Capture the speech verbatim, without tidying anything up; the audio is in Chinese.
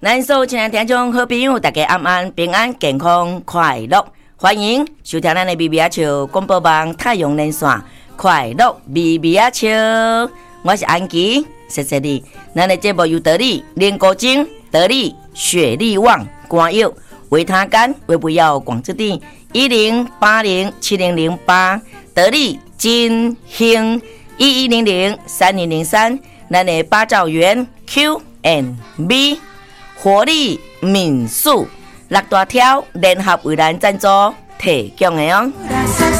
咱所有亲爱听众好朋友，大家晚安，平安健康快乐，欢迎收听咱的咪咪啊笑广播网太阳连线，快乐咪咪啊笑，我是安琪，谢谢你。咱的节目由得力莲果精、得力雪力旺、肝药、维他甘、维不药广之地一零八零七零零八，得力金兴一一零零三零零三，咱的八兆元 Q and B。活力民宿六大条联合为咱赞助提供的哦。